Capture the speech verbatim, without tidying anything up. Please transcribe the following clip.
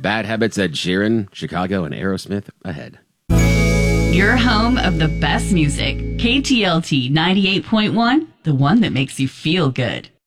Bad Habits, Ed Sheeran, Chicago, and Aerosmith ahead. Your home of the best music. K T L T ninety-eight point one, the one that makes you feel good.